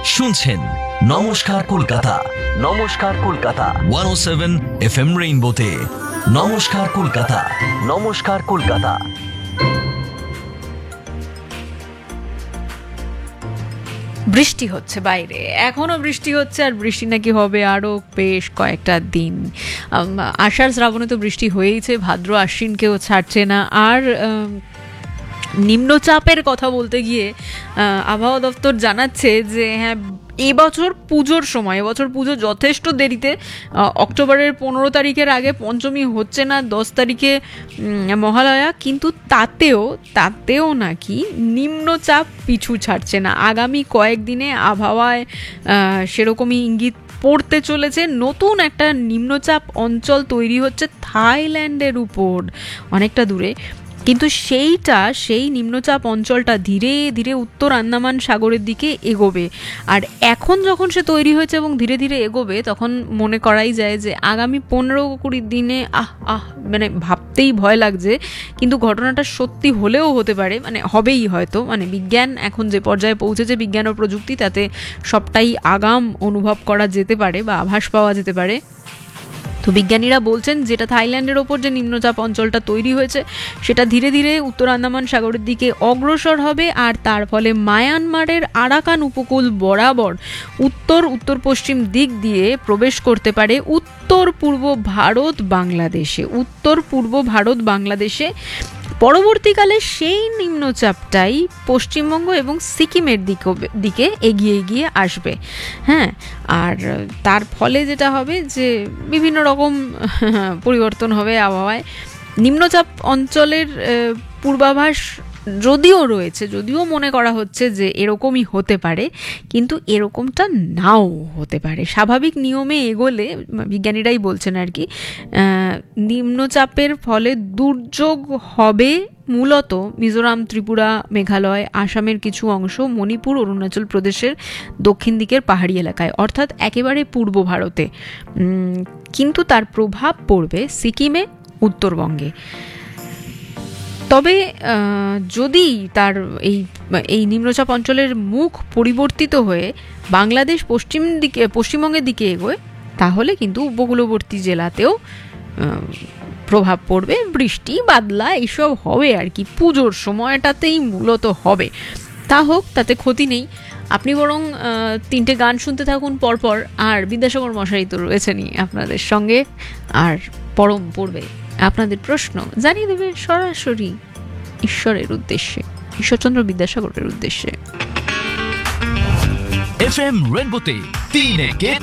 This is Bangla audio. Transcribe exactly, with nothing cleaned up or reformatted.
শুনছেন নমস্কার কলকাতা। নমস্কার কলকাতা একশো সাত এফএম রেইনবোতে। নমস্কার কলকাতা। নমস্কার কলকাতা। বৃষ্টি হচ্ছে বাইরে, এখনো বৃষ্টি হচ্ছে, আর বৃষ্টি নাকি হবে আরও বেশ কয়েকটা দিন। আষাঢ় শ্রাবণে তো বৃষ্টি হয়েইছে, ভাদ্র আশ্বিনকেও ছাড়ছে না। আর নিম্নচাপের কথা বলতে গিয়ে আবহাওয়া দপ্তর জানাচ্ছে যে হ্যাঁ, এবছর পুজোর সময়, এবছর পুজো যথেষ্ট দেরিতে, অক্টোবরের পনেরো তারিখের আগে পঞ্চমী হচ্ছে না, দশ তারিখে মহালয়া, কিন্তু তাতেও তাতেও নাকি নিম্নচাপ পিছু ছাড়ছে না। আগামী কয়েকদিনে আবহাওয়ায় সেরকমই ইঙ্গিত পড়তে চলেছে। নতুন একটা নিম্নচাপ অঞ্চল তৈরি হচ্ছে থাইল্যান্ডের উপর, অনেকটা দূরে, কিন্তু সেইটা সেই নিম্নচাপ অঞ্চলটা ধীরে ধীরে উত্তর আন্দামান সাগরের দিকে এগোবে। আর এখন যখন সে তৈরি হয়েছে এবং ধীরে ধীরে এগোবে, তখন মনে করাই যায় যে আগামী পনেরো কুড়ি দিনে আহ আহ মানে ভাবতেই ভয় লাগছে, কিন্তু ঘটনাটা সত্যি হলেও হতে পারে, মানে হবেই হয়তো। মানে বিজ্ঞান এখন যে পর্যায়ে পৌঁছেছে, বিজ্ঞান ও প্রযুক্তি, তাতে সবটাই আগাম অনুভব করা যেতে পারে বা আভাস পাওয়া যেতে পারে। তো বিজ্ঞানীরা বলছেন যেটা থাইল্যান্ডের ওপর যে নিম্নচাপ অঞ্চলটা তৈরি হয়েছে, সেটা ধীরে ধীরে উত্তর আন্দামান সাগরের দিকে অগ্রসর হবে, আর তার ফলে মায়ানমারের আরাকান উপকূল বরাবর উত্তর উত্তর পশ্চিম দিক দিয়ে প্রবেশ করতে পারে উত্তর পূর্ব ভারত বাংলাদেশে। উত্তর পূর্ব ভারত বাংলাদেশে পরবর্তীকালে সেই নিম্নচাপটাই পশ্চিমবঙ্গ এবং সিকিমের দিকে দিকে এগিয়ে এগিয়ে আসবে। হ্যাঁ, আর তার ফলে যেটা হবে যে বিভিন্ন রকম পরিবর্তন হবে আবহাওয়ায়। নিম্নচাপ অঞ্চলের পূর্বাভাস যদিও রয়েছে, যদিও মনে করা হচ্ছে যে এরকমই হতে পারে, কিন্তু এরকমটা নাও হতে পারে। স্বাভাবিক নিয়মে এগোলে, বিজ্ঞানীরাই বলছেন আর কি, নিম্নচাপের ফলে দুর্যোগ হবে মূলত মিজোরাম, ত্রিপুরা, মেঘালয়, আসামের কিছু অংশ, মণিপুর, অরুণাচল প্রদেশের দক্ষিণ দিকের পাহাড়ি এলাকায়, অর্থাৎ একেবারে পূর্ব ভারতে। কিন্তু তার প্রভাব পড়বে সিকিমে, উত্তরবঙ্গে। তবে যদি তার এই এই নিম্নচাপ অঞ্চলের মুখ পরিবর্তিত হয়ে বাংলাদেশ পশ্চিম দিকে, পশ্চিমবঙ্গের দিকে এগোয়, তাহলে কিন্তু উপকূলবর্তী জেলাতেও প্রভাব পড়বে, বৃষ্টি বাদলা এইসব হবে আর কি। পুজোর সময়টাতেই মূলত হবে। তা হোক, তাতে ক্ষতি নেই। আপনি বরং তিনটে গান শুনতে থাকুন পরপর, আর বিদ্যাসাগর মশাই তো রয়েছেনই আপনাদের সঙ্গে, আর পরম পড়বে আপনাদের প্রশ্ন জানিয়ে দেবে সরাসরি ঈশ্বরের উদ্দেশ্যে, ঈশ্বরচন্দ্র বিদ্যাসাগরের উদ্দেশ্যে। এফএম রেইনবোতে তিন একে